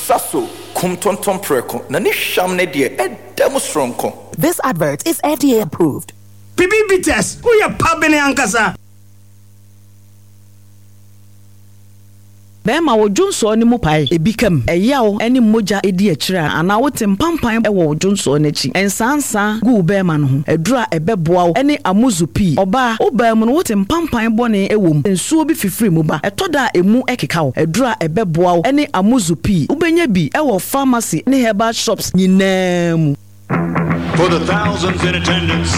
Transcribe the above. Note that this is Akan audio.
Saso, kum tonton preko, na ni sham ne die, demo stronko. This advert is FDA approved. Bibibites, who ya pabene ankasa? Bema wo Junso ni mu pai ebikam eyawo eni moja edi akira ana wo tempampan e wo Junso n'echi ensansa gu bema no ho edura ebeboa eni amuzupi oba obam no wo tempampan bone ewom ensuo bi fifiri mu ba etoda emu ekeka wo edura ebeboa eni amuzupi ubenya bi e wo pharmacy ni herbal shops nyinaa mu. For the thousands in attendance